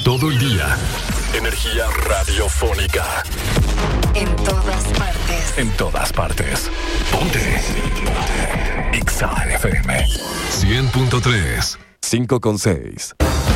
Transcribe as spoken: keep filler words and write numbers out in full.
Todo el día. Energía radiofónica. En todas partes. En todas partes. Ponte. Ponte. X A F M. cien punto tres. cinco con seis.